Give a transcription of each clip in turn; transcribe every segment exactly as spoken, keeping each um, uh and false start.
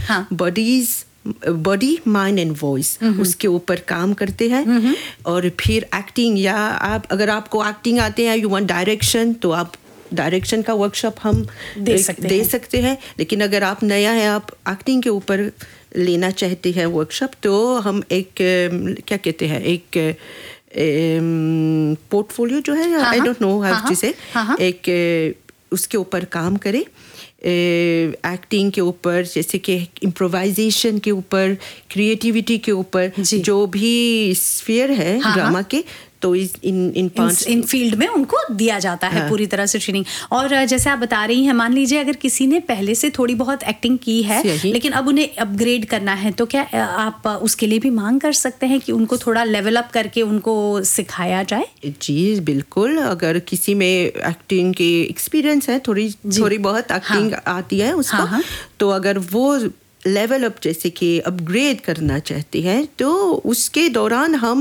Bodies body mind and voice उसके ऊपर काम करते हैं। और फिर एक्टिंग, या आप अगर आपको एक्टिंग आते हैं, यू वांट डायरेक्शन, तो आप डायरेक्शन का वर्कशॉप हम दे सकते दे हैं। सकते हैं। लेकिन अगर आप नया है, आप एक्टिंग के ऊपर लेना चाहते हैं वर्कशॉप, तो हम एक क्या कहते हैं, एक पोर्टफोलियो जो है, I don't know how to से, एक उसके ऊपर काम करें, एक्टिंग के ऊपर, जैसे कि इम्प्रोवाइजेशन के ऊपर, क्रिएटिविटी के ऊपर, जो भी स्फीयर है ड्रामा के, तो इस इन इन पांच इन फील्ड में उनको दिया जाता है। हाँ। पूरी तरह से ट्रेनिंग। और जैसे आप बता रही हैं, मान लीजिए अगर किसी ने पहले से थोड़ी बहुत एक्टिंग की है लेकिन अब उन्हें अपग्रेड करना है, तो क्या आप उसके लिए भी मांग कर सकते हैं कि उनको थोड़ा लेवल अप करके उनको सिखाया जाए? जी बिल्कुल। अगर किसी में एक्टिंग की एक्सपीरियंस है, थोड़ी थोड़ी बहुत एक्टिंग हाँ। आती है उसको, हाँ। तो अगर वो लेवल अप जैसे कि अपग्रेड करना चाहते हैं, तो उसके दौरान हम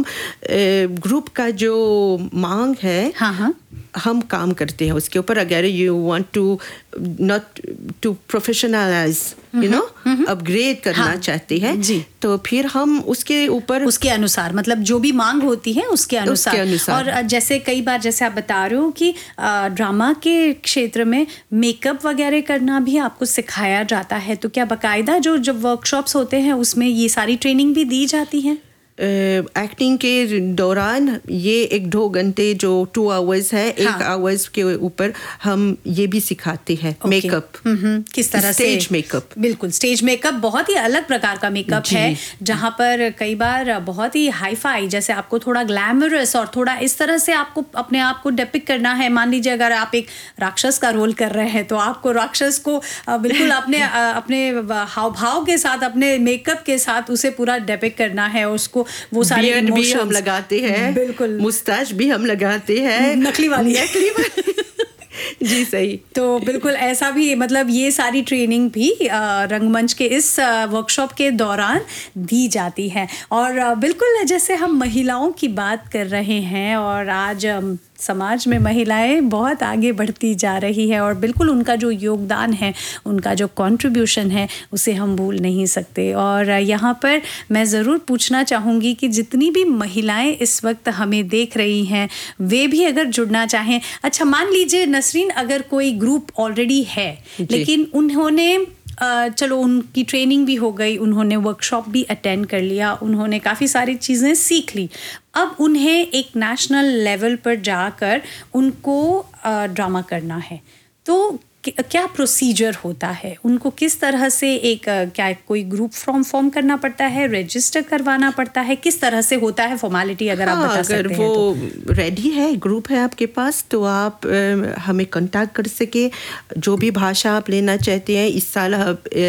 ग्रुप का जो मांग है, हाँ हाँ। हम काम करते हैं उसके ऊपर। अगर you want to not to professionalise, you know, upgrade करना हाँ, चाहते हैं, तो फिर हम उसके ऊपर उसके अनुसार, मतलब जो भी मांग होती है उसके अनुसार, उसके अनुसार। और जैसे कई बार जैसे आप बता रहे हो कि ड्रामा के क्षेत्र में मेकअप वगैरह करना भी आपको सिखाया जाता है, तो क्या बाकायदा जो जब वर्कशॉप्स होते हैं उसमें ये सारी ट्रेनिंग भी दी जाती है? एक्टिंग uh, के दौरान ये एक दो घंटे जो टू आवर्स है, हाँ. एक आवर्स के ऊपर हम ये भी सिखाते हैं मेकअप, किस तरह से स्टेज मेकअप। बिल्कुल, स्टेज मेकअप बहुत ही अलग प्रकार का मेकअप है, जहाँ पर कई बार बहुत ही हाई फाई, जैसे आपको थोड़ा ग्लैमरस और थोड़ा इस तरह से आपको अपने आप को डिपिक्ट करना है। मान लीजिए अगर आप एक राक्षस का रोल कर रहे हैं, तो आपको राक्षस को बिल्कुल अपने अपने हाव भाव के साथ, अपने मेकअप के साथ उसे पूरा डिपिक्ट करना है। उसको वो सारे बियर्ड भी हम लगाते हैं, बिल्कुल, मुस्ताच भी हम लगाते हैं, नकली वाली नकली वाली जी सही। तो बिल्कुल ऐसा भी, मतलब ये सारी ट्रेनिंग भी रंगमंच के इस वर्कशॉप के दौरान दी जाती है। और बिल्कुल जैसे हम महिलाओं की बात कर रहे हैं, और आज समाज में महिलाएं बहुत आगे बढ़ती जा रही है, और बिल्कुल उनका जो योगदान है, उनका जो कंट्रीब्यूशन है, उसे हम भूल नहीं सकते। और यहाँ पर मैं ज़रूर पूछना चाहूँगी कि जितनी भी महिलाएं इस वक्त हमें देख रही हैं, वे भी अगर जुड़ना चाहें। अच्छा, मान लीजिए नसरीन, अगर कोई ग्रुप ऑलरेडी है लेकिन उन्होंने Uh, चलो उनकी ट्रेनिंग भी हो गई, उन्होंने वर्कशॉप भी अटेंड कर लिया, उन्होंने काफ़ी सारी चीज़ें सीख ली, अब उन्हें एक नेशनल लेवल पर जाकर उनको uh, ड्रामा करना है, तो क्या प्रोसीजर होता है? उनको किस तरह से एक क्या कोई ग्रुप फॉर्म फॉर्म करना पड़ता है, रजिस्टर करवाना पड़ता है, किस तरह से होता है फॉर्मेलिटी, अगर हाँ, आप बता सकते हैं? अगर वो रेडी है, ग्रुप है आपके पास, तो आप आ, हमें कांटेक्ट कर सके। जो भी भाषा आप लेना चाहते हैं, इस साल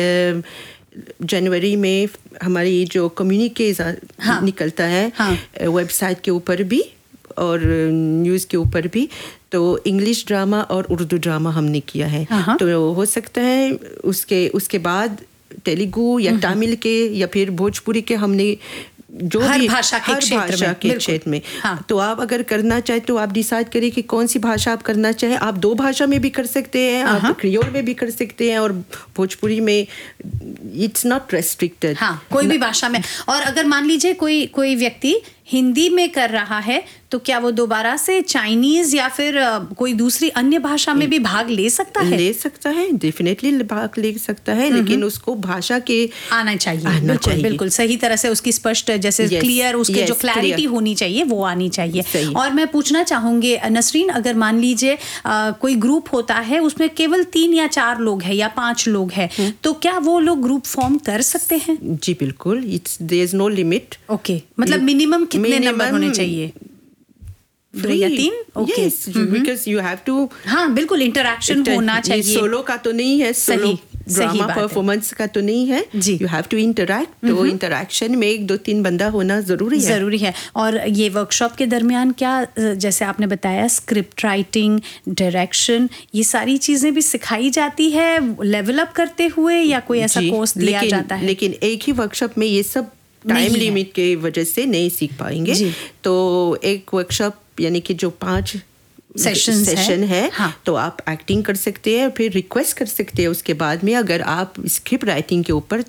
जनवरी में हमारी जो कम्युनिके हाँ, निकलता है हाँ, वेबसाइट के ऊपर भी और न्यूज़ के ऊपर भी, तो इंग्लिश ड्रामा और उर्दू ड्रामा हमने किया है। हाँ। तो हो सकता है उसके उसके बाद तेलुगु या तमिल के या फिर भोजपुरी के हमने जो हर भी भाषा के हर क्षेत्र भाषा में, के क्षेत्र में हाँ। तो आप अगर करना चाहे तो आप डिसाइड करिए कि कौन सी भाषा आप करना चाहे। आप दो भाषा में भी कर सकते हैं, आप क्रियोल में भी कर सकते हैं और भोजपुरी में, इट्स नॉट रेस्ट्रिक्टेड। हाँ, कोई भी भाषा में। और अगर मान लीजिए कोई कोई व्यक्ति हिंदी में कर रहा है, तो क्या वो दोबारा से चाइनीज या फिर कोई दूसरी अन्य भाषा में भी भाग ले सकता है? ले सकता है, डेफिनेटली भाग ले सकता है, लेकिन उसको भाषा के आना चाहिए। आना बिल्कुल, चाहिए बिल्कुल सही तरह से उसकी स्पष्ट, जैसे yes, क्लियर उसके yes, जो क्लैरिटी होनी चाहिए वो आनी चाहिए। और मैं पूछना चाहूंगी नसरीन, अगर मान लीजिए कोई ग्रुप होता है, उसमें केवल तीन या चार लोग हैं या पांच लोग हैं, तो क्या वो लोग ग्रुप फॉर्म कर सकते हैं? जी बिल्कुल, it's there is no limit. Okay, मतलब मिनिमम कितने नंबर होने चाहिए? दो या तीन? Okay, because you have to, हाँ बिल्कुल, इंटरैक्शन होना चाहिए। सोलो का तो नहीं है, सोलो ड्रामा परफॉर्मेंस का तो नहीं है, यू हैव टू इंटरैक्ट, तो इंटरैक्शन में एक दो तीन बंदा होना जरूरी है जरूरी है। और ये वर्कशॉप के दरमियान क्या, जैसे आपने बताया, स्क्रिप्ट राइटिंग, डायरेक्शन, ये सारी चीजें भी सिखाई जाती है लेवल अप करते हुए, या कोई ऐसा कोर्स दिया जाता है? लेकिन एक ही वर्कशॉप में ये सब टाइम लिमिट के वजह से नहीं सीख पाएंगे। तो एक वर्कशॉप यानी कि जो पांच सेशन सेशन है, है हाँ। तो आप एक्टिंग कर सकते हैं, फिर रिक्वेस्ट कर सकते हैं उसके बाद में, अगर आप स्क्रिप्ट राइटिंग के ऊपर